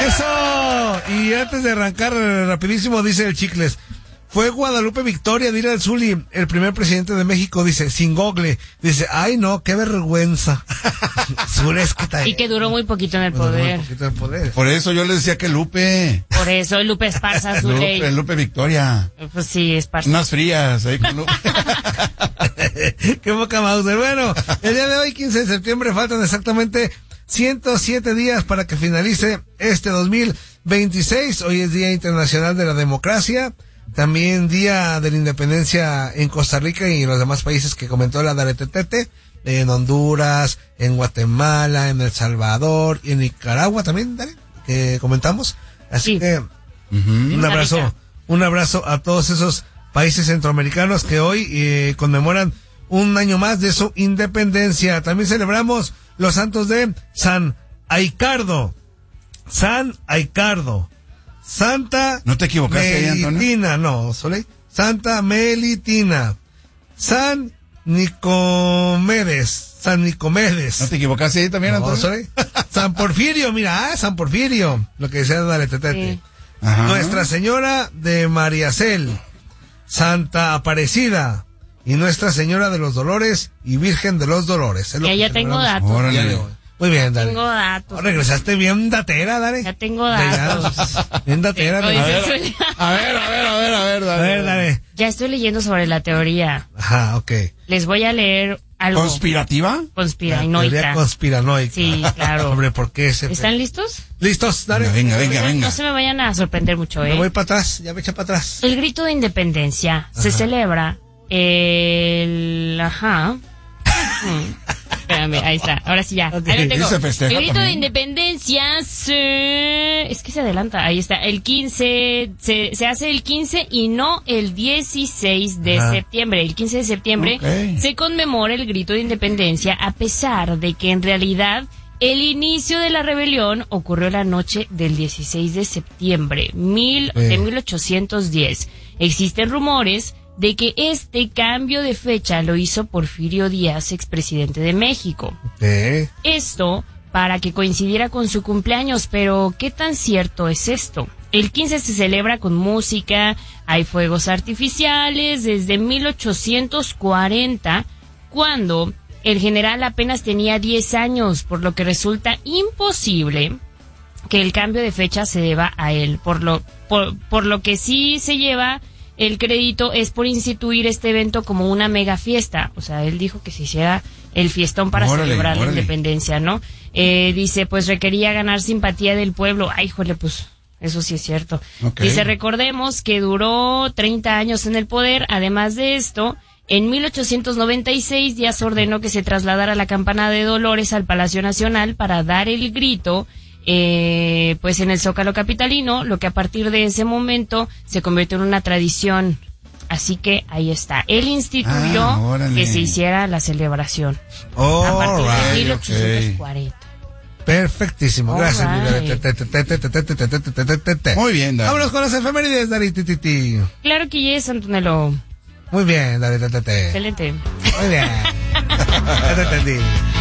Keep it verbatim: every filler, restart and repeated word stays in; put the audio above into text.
¡Eso! Y antes de arrancar rapidísimo, dice el Chicles. Fue Guadalupe Victoria, Dira del Zuli, el primer presidente de México, dice, sin gogle. Dice, ay no, qué vergüenza. Y que duró muy poquito en el poder. Muy poquito en el poder. Por eso yo le decía que Lupe. Por eso Lupe Esparza, Zuli. Lupe, Lupe Victoria. Pues sí, Esparza. Unas frías ahí con Lupe. Qué poca Mauser. Bueno, el día de hoy, quince de septiembre, faltan exactamente ciento siete días para que finalice este dos mil veintiséis. Hoy es Día Internacional de la Democracia. También Día de la Independencia en Costa Rica y en los demás países que comentó la Daretetete, en Honduras, en Guatemala, en El Salvador y en Nicaragua también, Dare, que comentamos. Así sí. que uh-huh. un abrazo, un abrazo a todos esos países centroamericanos que hoy eh, conmemoran un año más de su independencia. También celebramos los santos de San Aicardo, San Aicardo. Santa ¿No te equivocaste ahí, Antonio? Melitina, no, Soleil. Santa Melitina. San Nicomedes. San Nicomedes. ¿No te equivocaste ahí también, no, Antonio? Soleil. San Porfirio, mira, ah, San Porfirio. Lo que decía Dale Tetete. Sí. Nuestra Señora de Mariacel. Santa Aparecida. Y Nuestra Señora de los Dolores y Virgen de los Dolores. Ya, ya tengo datos. Órale. Muy bien, Dale. Tengo datos. Oh, regresaste bien datera, Dale. Ya tengo datos. Bien datera. Tengo, a, ver, a ver, a ver, a ver, a ver, Dale. A ver, Dale. Ya estoy leyendo sobre la teoría. Ajá, ok. Les voy a leer algo. ¿Conspirativa? Conspiranoica. Teoría conspiranoica. Sí, claro. Hombre, ¿por qué ese? ¿Están listos? Listos, Dale. Venga, venga, venga, venga. No se me vayan a sorprender mucho, ¿eh? Me voy para atrás, ya me echa para atrás. El grito de independencia Ajá. se celebra el... Ajá. Espérame, ahí está. Ahora sí ya. Okay. Ahí lo tengo. Se festeja El grito también. de independencia se... Es que se adelanta. Ahí está. El quince... Se, se hace el quince y no el dieciséis de Ajá. septiembre. El quince de septiembre Okay. se conmemora el grito de independencia a pesar de que en realidad el inicio de la rebelión ocurrió la noche del dieciséis de septiembre mil, Sí. de mil ochocientos diez. Existen rumores de que este cambio de fecha lo hizo Porfirio Díaz, expresidente de México. ¿Eh? Esto para que coincidiera con su cumpleaños, pero ¿qué tan cierto es esto? El quince se celebra con música, hay fuegos artificiales desde mil ochocientos cuarenta, cuando el general apenas tenía diez años, por lo que resulta imposible que el cambio de fecha se deba a él. Por lo, por, por lo que sí se lleva el crédito es por instituir este evento como una mega fiesta. O sea, él dijo que se hiciera el fiestón para Órale, celebrar órale. la independencia, ¿no? Eh, dice, pues requería ganar simpatía del pueblo. Ay, jole, pues eso sí es cierto. Okay. Dice, recordemos que duró treinta años en el poder. Además de esto, en mil ochocientos noventa y seis Díaz ordenó que se trasladara la campana de Dolores al Palacio Nacional para dar el grito Eh, pues en el Zócalo capitalino, lo que a partir de ese momento se convirtió en una tradición. Así que ahí está. Él instituyó Ah, que se hiciera la celebración Oh, a partir de right, mil ochocientos cuarenta. okay. Perfectísimo. All Gracias, mi right. Dale. Te, te, te, te, te, te, te, te, te, te, te, te. Muy bien, Dale. Vámonos con las efemérides, Dale. Ti, ti, ti. Claro que yes, Antonello. Muy bien, Dale. Te, te, te. Excelente. Muy bien. Ya te entendí.